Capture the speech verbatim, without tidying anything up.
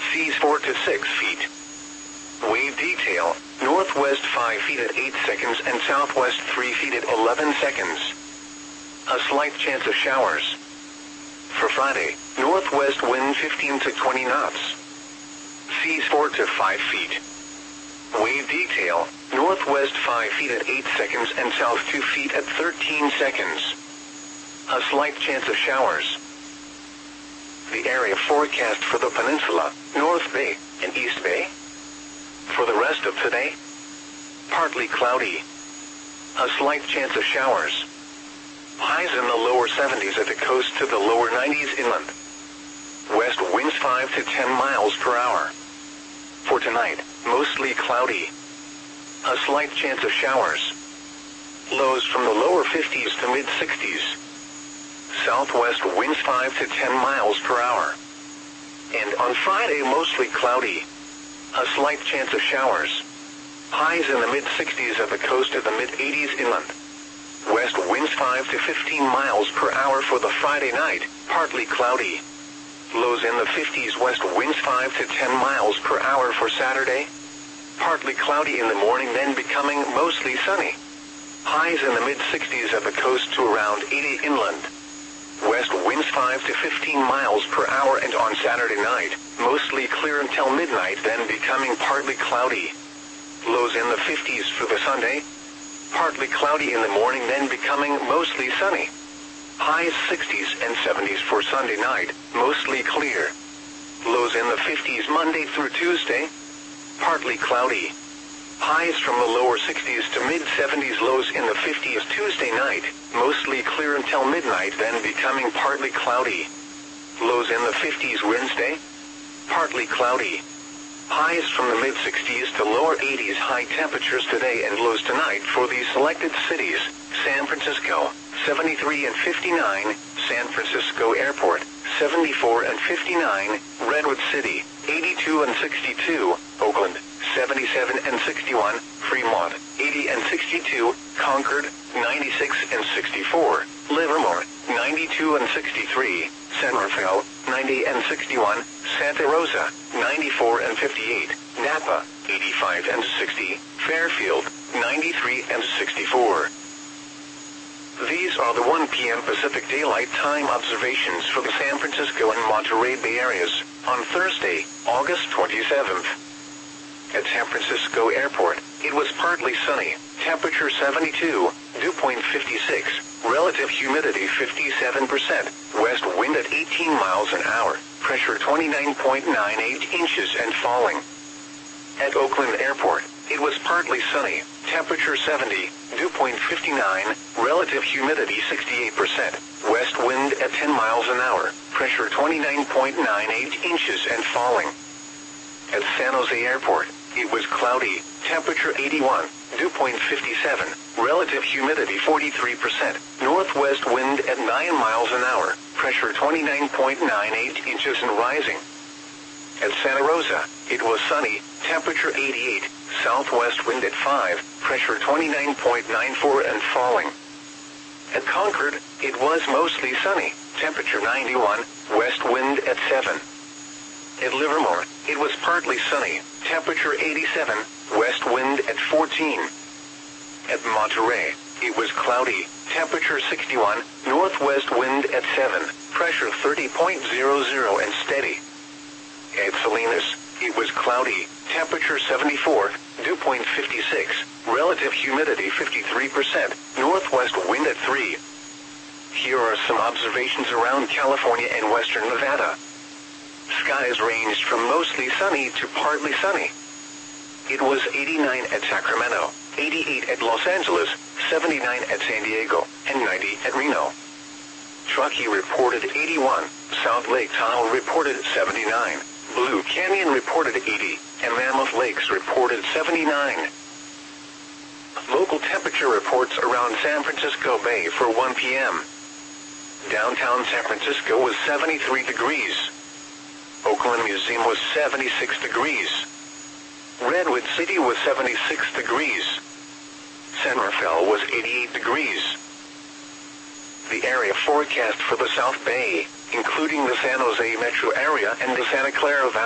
seas four to six feet. Wave detail, northwest five feet at eight seconds and southwest three feet at eleven seconds. A slight chance of showers. For Friday, northwest wind fifteen to twenty knots. Seas four to five feet. Wave detail, northwest five feet at eight seconds and south two feet at thirteen seconds. A slight chance of showers. The area forecast for the peninsula, North Bay, and East Bay. For the rest of today, partly cloudy. A slight chance of showers. Highs in the lower seventies at the coast to the lower nineties inland. West winds five to ten miles per hour. For tonight, mostly cloudy. A slight chance of showers. Lows from the lower fifties to mid sixties. Southwest winds five to ten miles per hour. And on Friday, mostly cloudy. A slight chance of showers. Highs in the mid sixties at the coast to the mid eighties inland. West winds five to fifteen miles per hour for the Friday night, partly cloudy. Lows in the fifties. West winds five to ten miles per hour for Saturday. Partly cloudy in the morning, then becoming mostly sunny. Highs in the mid sixties at the coast to around eighty inland. West winds five to fifteen miles per hour, and on Saturday night, mostly clear until midnight, then becoming partly cloudy. Lows in the fifties for the Sunday. Partly cloudy in the morning, then becoming mostly sunny. Highs sixties and seventies for Sunday night, mostly clear. Lows in the fifties Monday through Tuesday. Partly cloudy. Highs from the lower sixties to mid seventies, lows in the fifties Tuesday night, mostly clear until midnight, then becoming partly cloudy. Lows in the fifties Wednesday. Partly cloudy. Highs from the mid sixties to lower eighties, high temperatures today and lows tonight for these selected cities: San Francisco, seventy-three and fifty-nine, San Francisco Airport, seventy-four and fifty-nine, Redwood City, eighty-two and sixty-two, Oakland, seventy-seven and sixty-one, Fremont, eighty and sixty-two, Concord, ninety-six and sixty-four, Livermore, ninety-two and sixty-three, San Rafael, ninety and sixty-one, Santa Rosa, ninety-four and fifty-eight, Napa, eighty-five and sixty, Fairfield, ninety-three and sixty-four. These are the one p m Pacific Daylight Time observations for the San Francisco and Monterey Bay areas on Thursday, August twenty-seventh. At San Francisco Airport, it was partly sunny, temperature seventy-two, dew point fifty-six, relative humidity fifty-seven percent, west wind at eighteen miles an hour, pressure twenty-nine point nine eight inches and falling. At Oakland Airport, it was partly sunny, temperature seventy, dew point fifty-nine, relative humidity sixty-eight percent, west wind at ten miles an hour, pressure twenty-nine point nine eight inches and falling. At San Jose Airport, it was cloudy, temperature eighty-one, dew point fifty-seven, relative humidity forty-three percent, northwest wind at nine miles an hour, pressure twenty-nine point nine eight inches and rising. At Santa Rosa, it was sunny, temperature eighty-eight, southwest wind at five, pressure twenty-nine point nine four and falling. At Concord, it was mostly sunny, temperature ninety-one, west wind at seven. At Livermore, it was partly sunny, temperature eighty-seven, west wind at fourteen. At Monterey, it was cloudy, temperature sixty-one, northwest wind at seven, pressure thirty point zero zero and steady. At Salinas, it was cloudy, temperature seventy-four, dew point fifty-six, relative humidity fifty-three percent, northwest wind at three. Here are some observations around California and western Nevada. Skies ranged from mostly sunny to partly sunny. It was eighty-nine at Sacramento, eighty-eight at Los Angeles, seventy-nine at San Diego, and ninety at Reno. Truckee reported eighty-one, South Lake Tahoe reported seventy-nine, Blue Canyon reported eighty, and Mammoth Lakes reported seventy-nine. Local temperature reports around San Francisco Bay for one p m Downtown San Francisco was seventy-three degrees. Oakland Museum was seventy-six degrees. Redwood City was seventy-six degrees. San Rafael was eighty-eight degrees. The area forecast for the South Bay, including the San Jose metro area and the Santa Clara Valley,